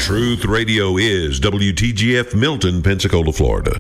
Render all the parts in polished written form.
Truth Radio is WTGF Milton, Pensacola, Florida.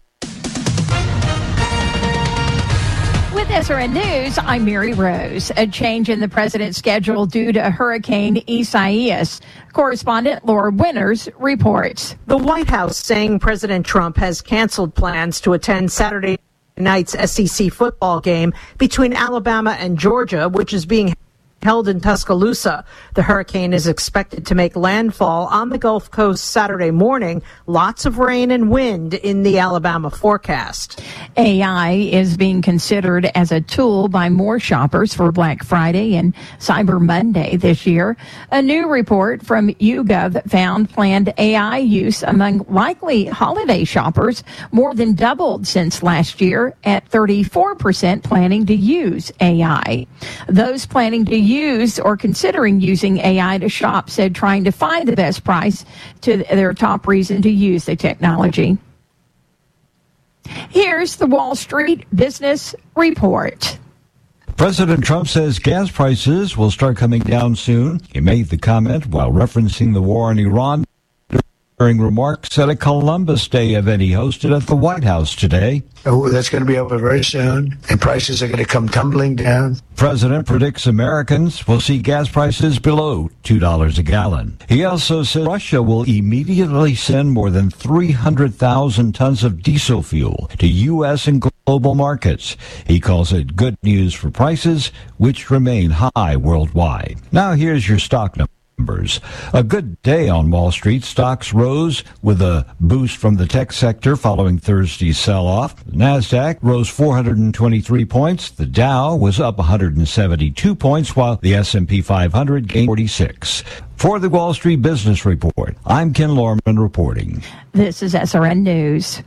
With SRN News, I'm Mary Rose. A change in the president's schedule due to Hurricane Isaias. Correspondent Laura Winters reports. The White House saying President Trump has canceled plans to attend Saturday night's SEC football game between Alabama and Georgia, which is being held in Tuscaloosa. The hurricane is expected to make landfall on the Gulf Coast Saturday morning. Lots of rain and wind in the Alabama forecast. AI is being considered as a tool by more shoppers for Black Friday and Cyber Monday this year. A new report from YouGov found planned AI use among likely holiday shoppers more than doubled since last year, at 34% planning to use AI. Those planning to use or considering using AI to shop said trying to find the best price to their top reason to use the technology. Here's the Wall Street Business Report. President Trump says gas prices will start coming down soon. He made the comment while referencing the war in Iran during remarks at a Columbus Day event he hosted at the White House today. Oh, that's going to be over very soon, and prices are going to come tumbling down. President predicts Americans will see gas prices below $2 a gallon. He also said Russia will immediately send more than 300,000 tons of diesel fuel to U.S. and global markets. He calls it good news for prices, which remain high worldwide. Now here's your stock numbers. A good day on Wall Street. Stocks rose with a boost from the tech sector following Thursday's sell-off. The NASDAQ rose 423 points. The Dow was up 172 points, while the S&P 500 gained 46. For the Wall Street Business Report, I'm Ken Lorman reporting. This is SRN News.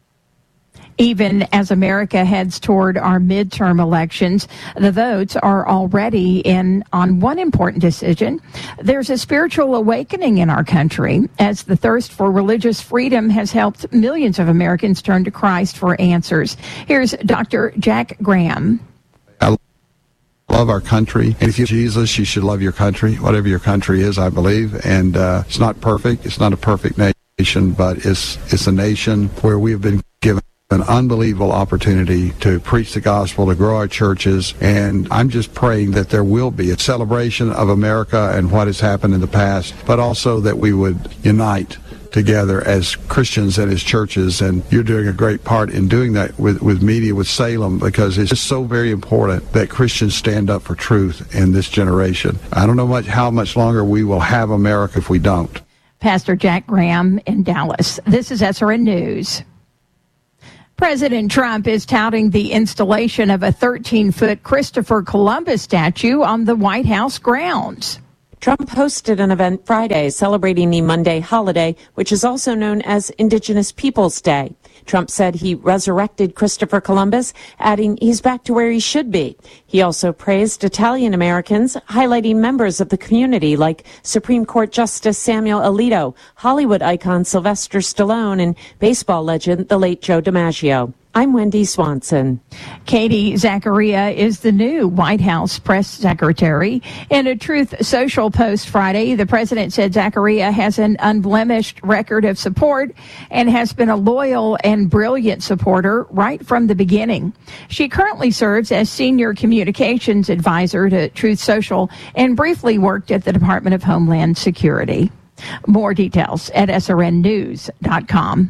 Even as America heads toward our midterm elections, the votes are already in on one important decision. There's a spiritual awakening in our country as the thirst for religious freedom has helped millions of Americans turn to Christ for answers. Here's Dr. Jack Graham. I love our country. And if you're Jesus, you should love your country, whatever your country is, I believe. And it's not perfect. It's not a perfect nation, but it's a nation where we have been given an unbelievable opportunity to preach the gospel, to grow our churches, and I'm just praying that there will be a celebration of America and what has happened in the past, but also that we would unite together as Christians and as churches, and you're doing a great part in doing that with media, with Salem, because it's just so very important that Christians stand up for truth in this generation. I don't know how much longer we will have America if we don't. Pastor Jack Graham in Dallas. This is SRN News. President Trump is touting the installation of a 13-foot Christopher Columbus statue on the White House grounds. Trump hosted an event Friday celebrating the Monday holiday, which is also known as Indigenous Peoples Day. Trump said he resurrected Christopher Columbus, adding he's back to where he should be. He also praised Italian Americans, highlighting members of the community like Supreme Court Justice Samuel Alito, Hollywood icon Sylvester Stallone, and baseball legend the late Joe DiMaggio. I'm Wendy Swanson. Katie Zachariah is the new White House press secretary. In a Truth Social post Friday, the president said Zachariah has an unblemished record of support and has been a loyal and brilliant supporter right from the beginning. She currently serves as senior communications advisor to Truth Social and briefly worked at the Department of Homeland Security. More details at srnnews.com.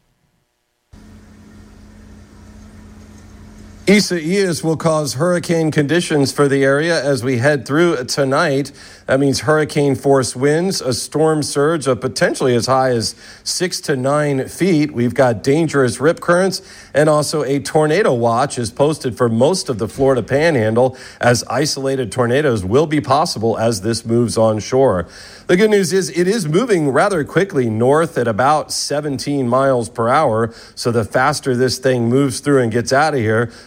Isaias will cause hurricane conditions for the area as we head through tonight. That means hurricane force winds, a storm surge of potentially as high as 6 to 9 feet. We've got dangerous rip currents, and also a tornado watch is posted for most of the Florida Panhandle, as isolated tornadoes will be possible as this moves on shore. The good news is it is moving rather quickly north at about 17 miles per hour. So the faster this thing moves through and gets out of here,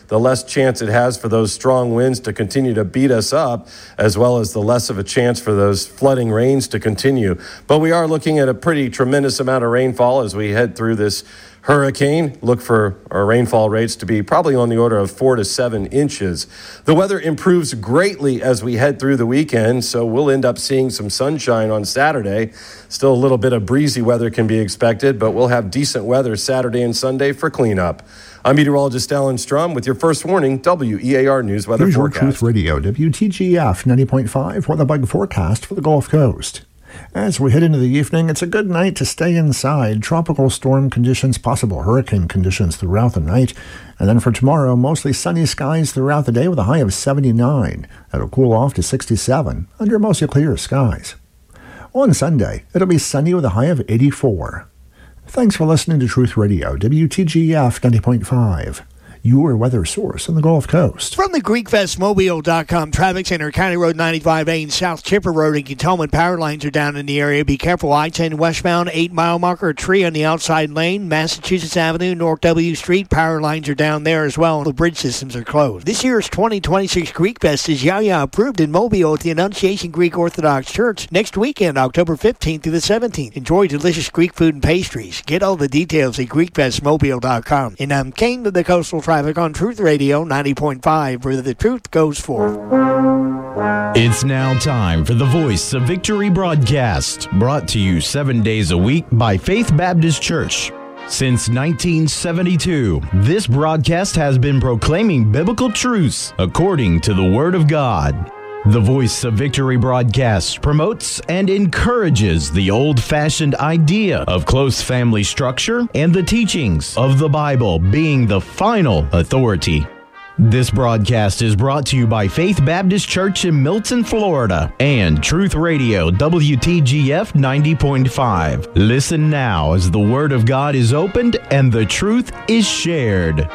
the less chance it has for those strong winds to continue to beat us up, as well as the less of a chance for those flooding rains to continue. But we are looking at a pretty tremendous amount of rainfall as we head through this hurricane. Look for our rainfall rates to be probably on the order of 4 to 7 inches. The weather improves greatly as we head through the weekend, so we'll end up seeing some sunshine on Saturday. Still a little bit of breezy weather can be expected, but we'll have decent weather Saturday and Sunday for cleanup. I'm meteorologist Alan Strum with your first warning WEAR News Weather Here's Forecast. Your Truth Radio, WTGF 90.5 weather bug forecast for the Gulf Coast. As we head into the evening, it's a good night to stay inside. Tropical storm conditions, possible hurricane conditions throughout the night. And then for tomorrow, mostly sunny skies throughout the day with a high of 79. It'll cool off to 67 under mostly clear skies. On Sunday, it'll be sunny with a high of 84. Thanks for listening to Truth Radio, WTGF 90.5. Your weather source on the Gulf Coast. From the GreekFestMobile.com Traffic Center, County Road 95A and South Chipper Road in Cantonment, power lines are down in the area. Be careful. I-10 westbound, 8-mile marker, a tree on the outside lane. Massachusetts Avenue, North W Street, power lines are down there as well. The bridge systems are closed. This year's 2026 Greek Fest is Yahya approved in Mobile at the Annunciation Greek Orthodox Church next weekend, October 15th through the 17th. Enjoy delicious Greek food and pastries. Get all the details at GreekFestMobile.com. And I'm King of the Coastal Traffic on Truth Radio 90.5, where the truth goes forth. It's now time for the Voice of Victory broadcast, brought to you 7 days a week by Faith Baptist Church. Since 1972, this broadcast has been proclaiming biblical truths according to the Word of God. The Voice of Victory broadcast promotes and encourages the old-fashioned idea of close family structure and the teachings of the Bible being the final authority. This broadcast is brought to you by Faith Baptist Church in Milton, Florida, and Truth Radio WTGF 90.5. Listen now as the Word of God is opened and the truth is shared.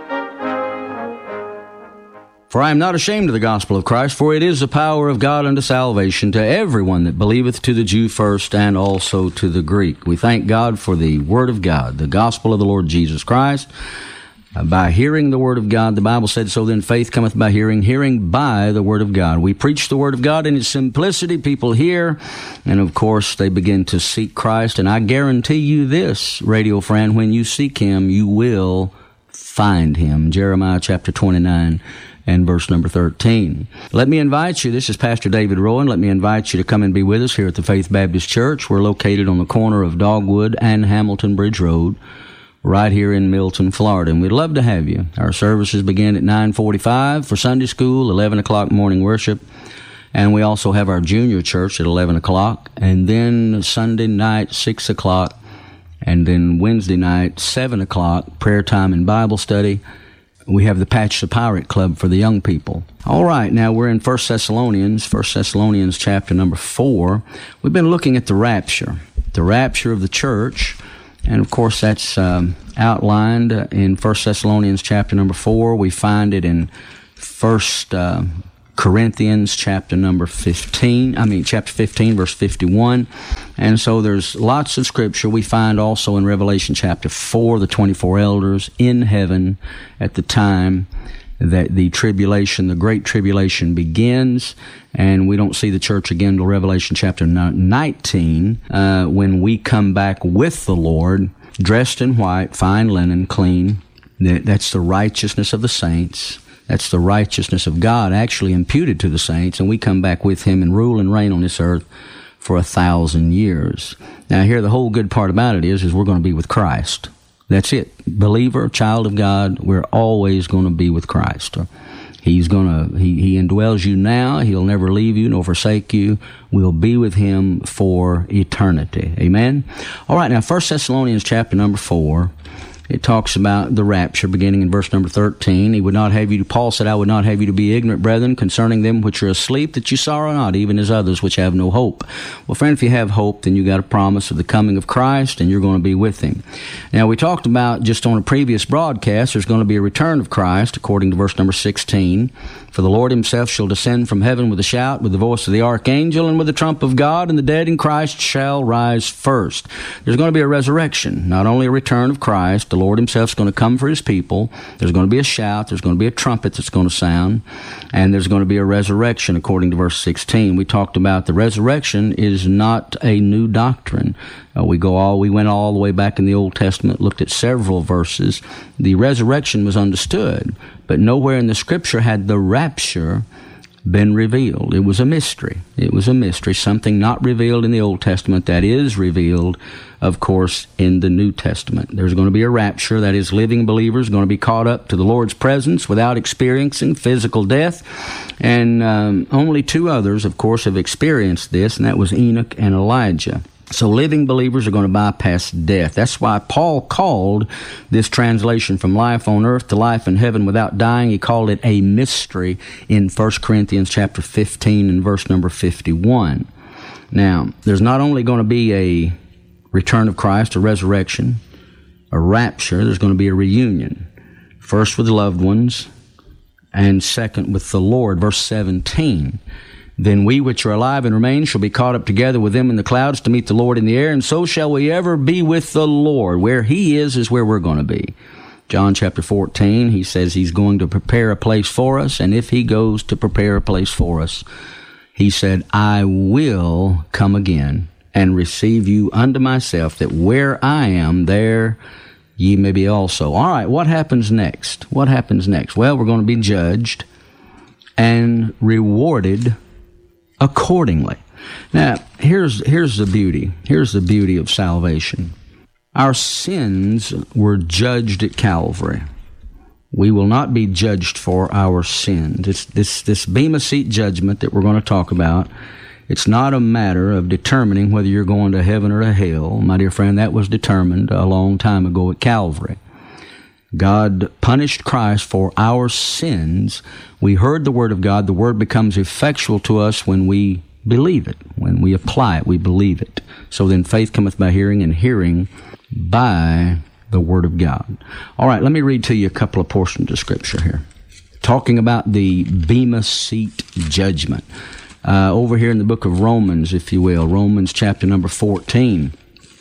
For I am not ashamed of the gospel of Christ, for it is the power of God unto salvation to everyone that believeth, to the Jew first, and also to the Greek. We thank God for the Word of God, the gospel of the Lord Jesus Christ. By hearing the Word of God, the Bible said, so then faith cometh by hearing, hearing by the Word of God. We preach the Word of God in its simplicity. People hear, and of course they begin to seek Christ. And I guarantee you this, radio friend, when you seek Him, you will find Him. Jeremiah chapter 29. And verse number 13. Let me invite you, this is Pastor David Rowan, let me invite you to come and be with us here at the Faith Baptist Church. We're located on the corner of Dogwood and Hamilton Bridge Road, right here in Milton, Florida. And we'd love to have you. Our services begin at 9:45 for Sunday school, 11 o'clock morning worship. And we also have our junior church at 11 o'clock. And then Sunday night, 6 o'clock. And then Wednesday night, 7 o'clock, prayer time and Bible study. We have the Patch the Pirate Club for the young people. All right, now we're in 1 Thessalonians chapter number 4. We've been looking at the rapture of the church. And, of course, that's outlined in 1 Thessalonians chapter number 4. We find it in 1 Corinthians chapter 15, verse 51. And so there's lots of scripture. We find also in Revelation chapter 4, the 24 elders in heaven at the time that the tribulation, the great tribulation begins. And we don't see the church again until Revelation chapter 19, when we come back with the Lord, dressed in white, fine linen, clean. That's the righteousness of the saints. That's the righteousness of God actually imputed to the saints, and we come back with Him and rule and reign on this earth for 1,000 years. Now here, the whole good part about it is we're going to be with Christ. That's it. Believer, child of God, we're always going to be with Christ. He indwells you now. He'll never leave you nor forsake you. We'll be with Him for eternity. Amen? All right, now 1 Thessalonians chapter number 4. It talks about the rapture, beginning in verse number 13. Paul said, I would not have you to be ignorant, brethren, concerning them which are asleep, that you sorrow not, even as others which have no hope. Well, friend, if you have hope, then you got a promise of the coming of Christ, and you're going to be with Him. Now, we talked about, just on a previous broadcast, there's going to be a return of Christ, according to verse number 16. For the Lord Himself shall descend from heaven with a shout, with the voice of the archangel, and with the trump of God, and the dead in Christ shall rise first. There's going to be a resurrection, not only a return of Christ, the Lord himself is going to come for his people. There's going to be a shout. There's going to be a trumpet that's going to sound. And there's going to be a resurrection, according to verse 16. We talked about the resurrection is not a new doctrine. We went all the way back in the Old Testament, looked at several verses. The resurrection was understood, but nowhere in the Scripture had the rapture been revealed. It was a mystery. It was a mystery, something not revealed in the Old Testament that is revealed, of course, in the New Testament. There's going to be a rapture, that is, living believers going to be caught up to the Lord's presence without experiencing physical death. And only two others, of course, have experienced this, and that was Enoch and Elijah. So living believers are going to bypass death. That's why Paul called this translation from life on earth to life in heaven without dying. He called it a mystery in 1 Corinthians chapter 15 and verse number 51. Now, there's not only going to be a return of Christ, a resurrection, a rapture, there's going to be a reunion. First with loved ones, and second with the Lord. Verse 17. Then we which are alive and remain shall be caught up together with them in the clouds to meet the Lord in the air, and so shall we ever be with the Lord. Where he is where we're going to be. John chapter 14, he says he's going to prepare a place for us, and if he goes to prepare a place for us, he said, I will come again and receive you unto myself, that where I am, there ye may be also. All right, what happens next? What happens next? Well, we're going to be judged and rewarded accordingly. Now, here's the beauty. Here's the beauty of salvation. Our sins were judged at Calvary. We will not be judged for our sins. This Bema Seat judgment that we're going to talk about, it's not a matter of determining whether you're going to heaven or to hell. My dear friend, that was determined a long time ago at Calvary. God punished Christ for our sins. We heard the Word of God. The Word becomes effectual to us when we believe it. When we apply it, we believe it. So then faith cometh by hearing, and hearing by the Word of God. All right, let me read to you a couple of portions of Scripture here, talking about the Bema Seat judgment. Over here in the book of Romans, if you will, Romans chapter number 14.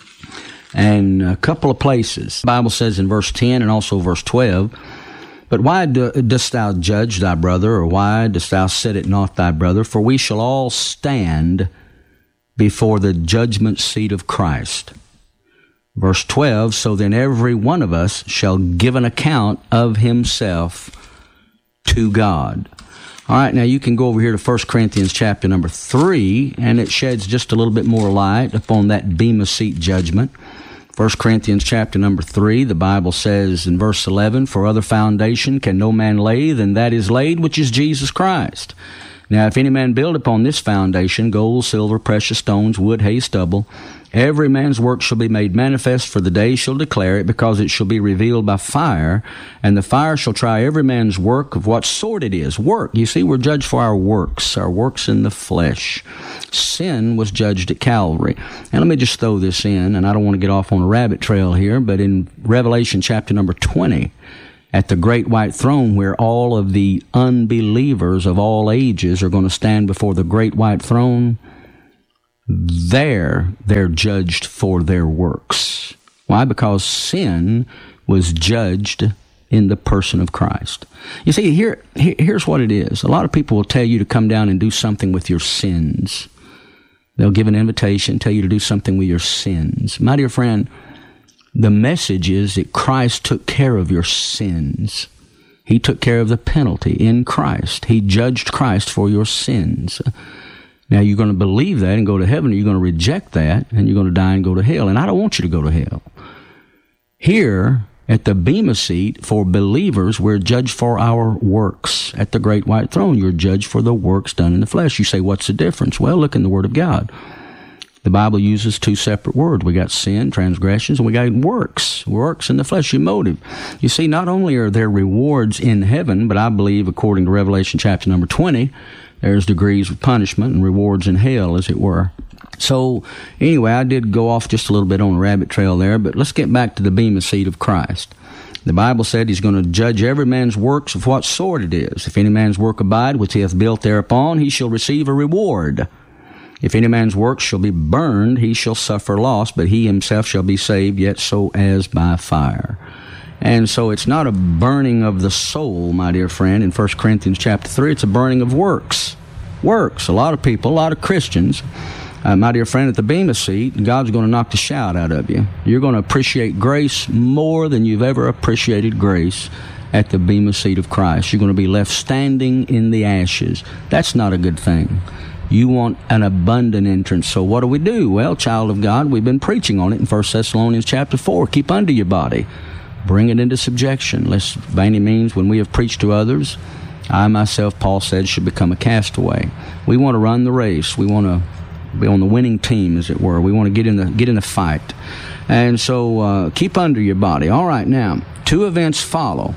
And a couple of places. The Bible says in verse 10 and also verse 12, But why dost thou judge thy brother, or why dost thou set it not thy brother? For we shall all stand before the judgment seat of Christ. Verse 12, So then every one of us shall give an account of himself to God. All right, now you can go over here to 1 Corinthians chapter number 3, and it sheds just a little bit more light upon that Bema Seat judgment. 1 Corinthians chapter number 3, the Bible says in verse 11, For other foundation can no man lay than that is laid, which is Jesus Christ. Now if any man build upon this foundation, gold, silver, precious stones, wood, hay, stubble, every man's work shall be made manifest, for the day shall declare it, because it shall be revealed by fire, and the fire shall try every man's work of what sort it is. Work. You see, we're judged for our works in the flesh. Sin was judged at Calvary. And let me just throw this in, and I don't want to get off on a rabbit trail here, but in Revelation chapter number 20, at the great white throne, where all of the unbelievers of all ages are going to stand before the great white throne, they're judged for their works. Why? Because sin was judged in the person of Christ. You see, here's what it is. A lot of people will tell you to come down and do something with your sins. They'll give an invitation, tell you to do something with your sins. My dear friend, the message is that Christ took care of your sins. He took care of the penalty in Christ. He judged Christ for your sins. Now, you're going to believe that and go to heaven, or you're going to reject that, and you're going to die and go to hell. And I don't want you to go to hell. Here, at the Bema Seat, for believers, we're judged for our works. At the great white throne, you're judged for the works done in the flesh. You say, what's the difference? Well, look in the Word of God. The Bible uses two separate words. We got sin, transgressions, and we got works. Works in the flesh, your motive. You see, not only are there rewards in heaven, but I believe, according to Revelation chapter number 20, there's degrees of punishment and rewards in hell, as it were. So, anyway, I did go off just a little bit on a rabbit trail there, but let's get back to the Bema Seat of Christ. The Bible said he's going to judge every man's works of what sort it is. If any man's work abide, which he hath built thereupon, he shall receive a reward. If any man's work shall be burned, he shall suffer loss, but he himself shall be saved, yet so as by fire. And so it's not a burning of the soul, my dear friend, in 1 Corinthians chapter 3. It's a burning of works. Works. A lot of people, a lot of Christians, my dear friend, at the Bema seat, God's going to knock the shout out of you. You're going to appreciate grace more than you've ever appreciated grace at the Bema seat of Christ. You're going to be left standing in the ashes. That's not a good thing. You want an abundant entrance. So what do? Well, child of God, we've been preaching on it in 1 Thessalonians chapter 4. Keep under your body. Bring it into subjection, lest by any means, when we have preached to others, I myself, Paul said, should become a castaway. We want to run the race. We want to be on the winning team, as it were. We want to get in the fight. And so keep under your body. All right, now, two events follow.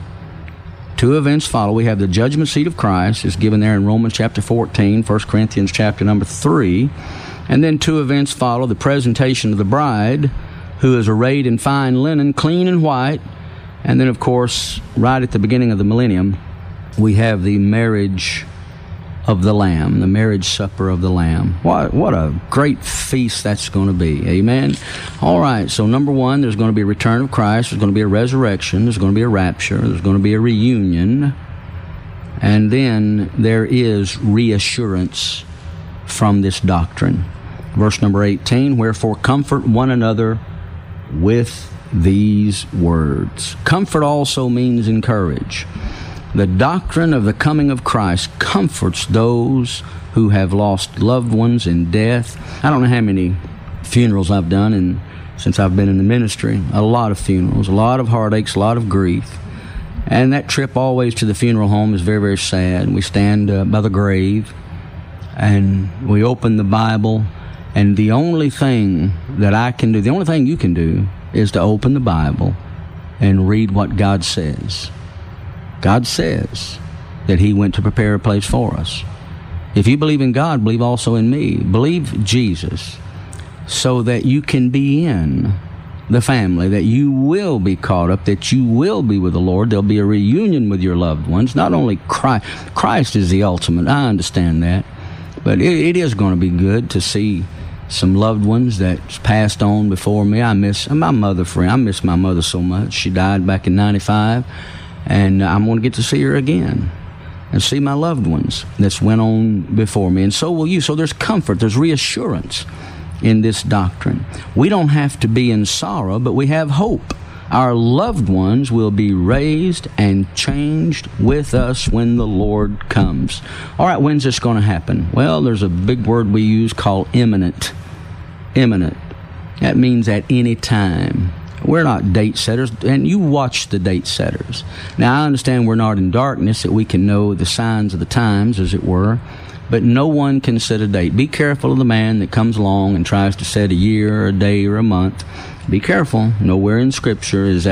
We have the judgment seat of Christ. It's given there in Romans chapter 14, 1 Corinthians chapter number 3. And then two events follow: the presentation of the bride, who is arrayed in fine linen, clean and white. And then, of course, right at the beginning of the millennium, we have the marriage of the Lamb, the marriage supper of the Lamb. What a great feast that's going to be. Amen? All right, so number one, there's going to be a return of Christ. There's going to be a resurrection. There's going to be a rapture. There's going to be a reunion. And then there is reassurance from this doctrine. Verse number 18, wherefore comfort one another with these words. Comfort also means encourage. The doctrine of the coming of Christ comforts those who have lost loved ones in death. I don't know how many funerals I've done since I've been in the ministry. A lot of funerals, a lot of heartaches, a lot of grief. And that trip always to the funeral home is very, very sad. We stand by the grave and we open the Bible, and the only thing that I can do, the only thing you can do, is to open the Bible and read what God says. God says that He went to prepare a place for us. If you believe in God, believe also in me. Believe Jesus so that you can be in the family, that you will be caught up, that you will be with the Lord. There'll be a reunion with your loved ones. Not only Christ is the ultimate, I understand that, but it is going to be good to see some loved ones that's passed on before me. I miss my mother, friend. I miss my mother so much. She died back in 95, and I'm going to get to see her again and see my loved ones that's went on before me, and so will you. So there's comfort, there's reassurance in this doctrine. We don't have to be in sorrow, but we have hope. Our loved ones will be raised and changed with us when the Lord comes. All right, when's this going to happen? Well, there's a big word we use called imminent. Imminent. That means at any time. We're not date setters, and you watch the date setters. Now, I understand we're not in darkness, that we can know the signs of the times, as it were, but no one can set a date. Be careful of the man that comes along and tries to set a year or a day or a month. Be careful. Nowhere in Scripture can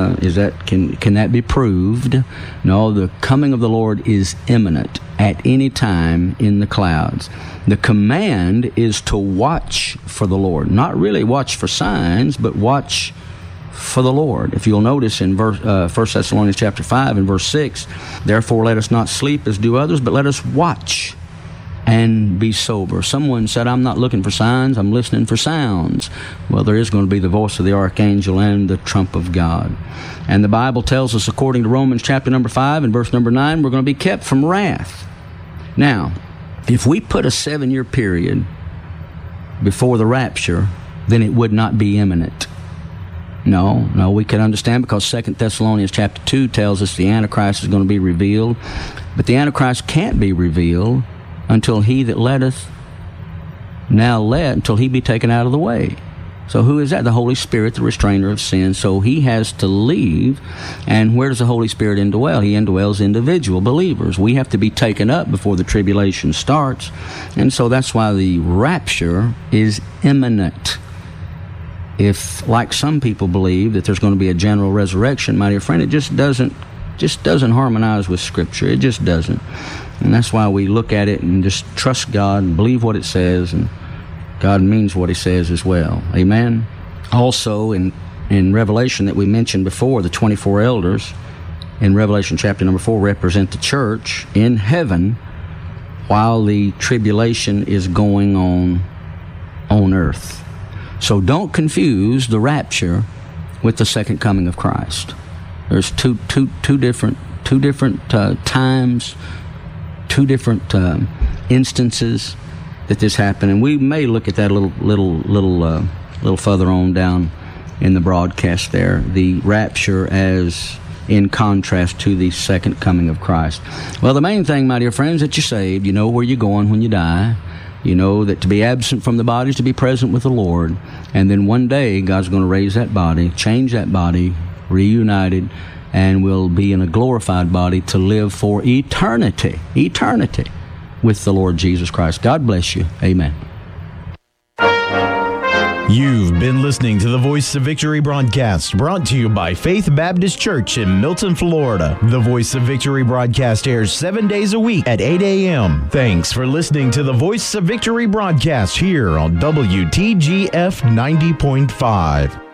that be proved. No, the coming of the Lord is imminent at any time in the clouds. The command is to watch for the Lord. Not really watch for signs, but watch for the Lord. If you'll notice in 1 Thessalonians chapter 5 and verse 6, therefore let us not sleep as do others, but let us watch and be sober. Someone said, I'm not looking for signs, I'm listening for sounds. Well, there is going to be the voice of the archangel and the trump of God. And the Bible tells us, according to Romans chapter number 5 and verse number 9, we're going to be kept from wrath. Now, if we put a 7-year period before the rapture, then it would not be imminent. No, we can understand, because 2 Thessalonians chapter 2 tells us the Antichrist is going to be revealed. But the Antichrist can't be revealed until he that letteth now let, until he be taken out of the way. So who is that? The Holy Spirit, the restrainer of sin. So he has to leave. And where does the Holy Spirit indwell? He indwells individual believers. We have to be taken up before the tribulation starts. And so that's why the rapture is imminent. If, like some people believe, that there's going to be a general resurrection, my dear friend, it just doesn't harmonize with Scripture. It just doesn't. And that's why we look at it and just trust God and believe what it says, and God means what He says as well. Amen? Also, in Revelation that we mentioned before, the 24 elders in Revelation chapter number 4 represent the church in heaven while the tribulation is going on earth. So don't confuse the rapture with the second coming of Christ. There's two different times, two different instances that this happened, and we may look at that a little further on down in the broadcast there. The rapture as in contrast to the second coming of Christ. Well, the main thing, my dear friends, that you're saved. You know where you're going when you die. You know that to be absent from the body is to be present with the Lord. And then one day, God's going to raise that body, change that body, reunited, and we'll be in a glorified body to live for eternity with the Lord Jesus Christ. God bless you. Amen. You've been listening to the Voice of Victory broadcast, brought to you by Faith Baptist Church in Milton, Florida. The Voice of Victory broadcast airs 7 days a week at 8 a.m. Thanks for listening to the Voice of Victory broadcast here on WTGF 90.5.